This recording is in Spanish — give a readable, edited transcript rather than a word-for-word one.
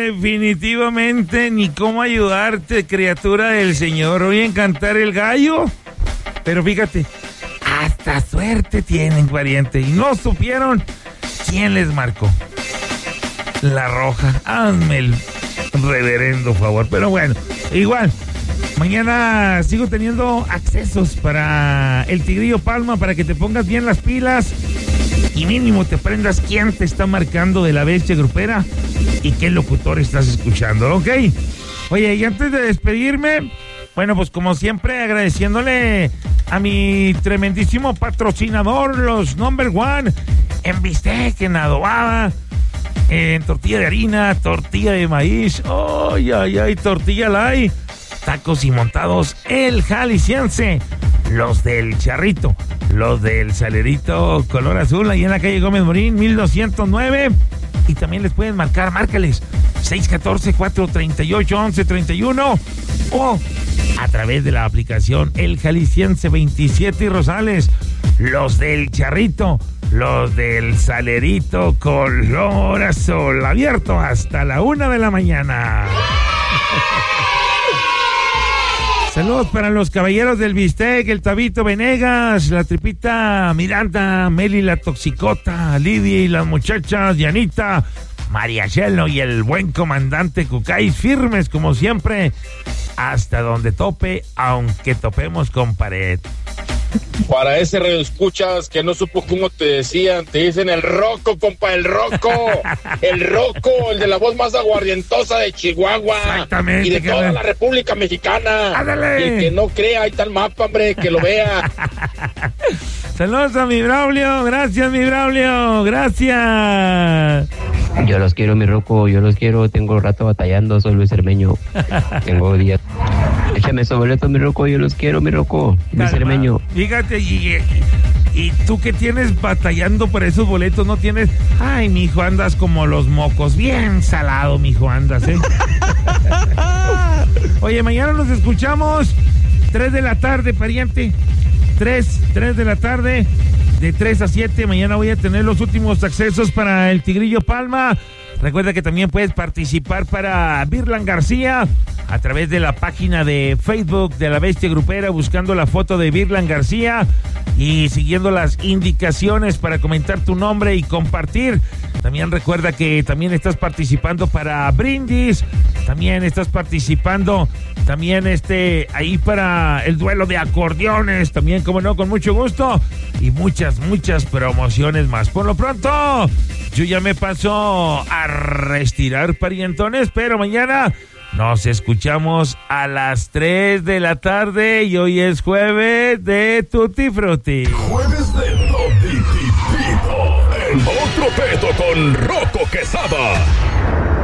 definitivamente ni cómo ayudarte, criatura del Señor. Oyen cantar el gallo, pero fíjate, hasta suerte tienen, pariente, y no supieron quién les marcó. La Roja, hazme el reverendo favor. Pero bueno, igual, mañana sigo teniendo accesos para el Tigrillo Palma para que te pongas bien las pilas y mínimo te aprendas quién te está marcando de la bestia grupera y qué locutor estás escuchando, ¿ok? Oye, y antes de despedirme, bueno, pues como siempre agradeciéndole a mi tremendísimo patrocinador, los number one en bistec, en adobada, en tortilla de harina, tortilla de maíz, tortilla light, tacos y montados, el Jalisciense, los del Charrito, los del Salerito color azul, ahí en la calle Gómez Morín, 1209, y también les pueden márcales, 614-438-1131, o a través de la aplicación El Jalisciense 27 y Rosales, los del Charrito, los del Salerito color azul, abierto hasta la 1 de la mañana. Saludos para los caballeros del bistec, el Tabito Venegas, la Tripita Miranda, Meli la Toxicota, Lidia y las muchachas, Dianita, María Chelo y el buen comandante Cucay, firmes como siempre, hasta donde tope, aunque topemos con pared. Para ese radioescuchas que no supo cómo te decían, te dicen el Roco, compa, el Roco, el de la voz más aguardientosa de Chihuahua. Exactamente, y de toda la República Mexicana. ¡Ándale! Y el que no crea, ahí está el mapa, hombre, que lo vea. Saludos a mi Braulio, gracias mi Braulio, gracias. Yo los quiero, mi Roco, yo los quiero, tengo rato batallando, soy Luis Cermeño, tengo días. Échame esos boletos, mi Roco, yo los quiero, mi Roco, Luis Cermeño. Fíjate, y tú que tienes batallando por esos boletos, no tienes... Ay, mijo, andas como los mocos, bien salado, mijo, andas, ¿eh? Oye, mañana nos escuchamos, 3 de la tarde, pariente, 3 de la tarde, de 3 a 7, mañana voy a tener los últimos accesos para el Tigrillo Palma. Recuerda que también puedes participar para Virlan García a través de la página de Facebook de la Bestia Grupera, buscando la foto de Virlan García y siguiendo las indicaciones para comentar tu nombre y compartir. También recuerda que también estás participando para Brindis, también estás participando también ahí para el duelo de acordeones, también como no, con mucho gusto, y muchas promociones más. Por lo pronto, yo ya me paso a retirar, parientones, pero mañana nos escuchamos a las 3 de la tarde y hoy es jueves de Tutti Frutti. Jueves de Tutti Frutti. En otro pedo con Rocco Quesada.